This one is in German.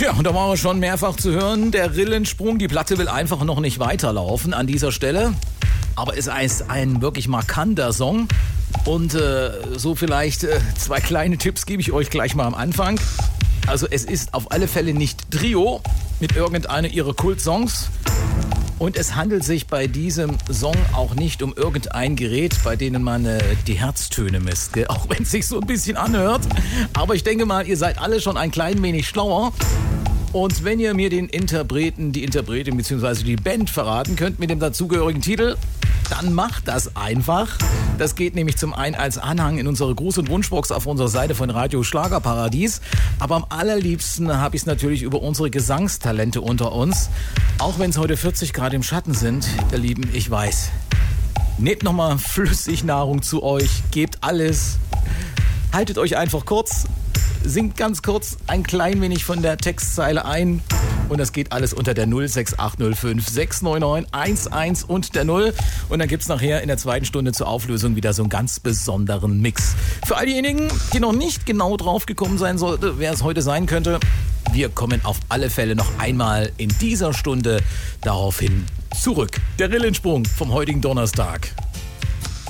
Ja, und da war er schon mehrfach zu hören. Der Rillensprung, die Platte will einfach noch nicht weiterlaufen an dieser Stelle. Aber es ist ein wirklich markanter Song. Und so vielleicht 2 kleine Tipps gebe ich euch gleich mal am Anfang. Also es ist auf alle Fälle nicht Trio mit irgendeiner ihrer Kultsongs. Und es handelt sich bei diesem Song auch nicht um irgendein Gerät, bei denen man die Herztöne misst, gell? Auch wenn es sich so ein bisschen anhört. Aber ich denke mal, ihr seid alle schon ein klein wenig schlauer. Und wenn ihr mir die Interpretin bzw. die Band verraten könnt mit dem dazugehörigen Titel, dann macht das einfach. Das geht nämlich zum einen als Anhang in unsere Gruß- und Wunschbox auf unserer Seite von Radio Schlagerparadies. Aber am allerliebsten habe ich es natürlich über unsere Gesangstalente unter uns. Auch wenn es heute 40 Grad im Schatten sind, ihr Lieben, ich weiß. Nehmt nochmal Flüssignahrung zu euch, gebt alles. Haltet euch einfach kurz. Singt ganz kurz ein klein wenig von der Textzeile ein und das geht alles unter der 06805 699 11 und der 0 und dann gibt's nachher in der zweiten Stunde zur Auflösung wieder so einen ganz besonderen Mix. Für all diejenigen, die noch nicht genau drauf gekommen sein sollte, wer es heute sein könnte, wir kommen auf alle Fälle noch einmal in dieser Stunde daraufhin zurück. Der Rillensprung vom heutigen Donnerstag.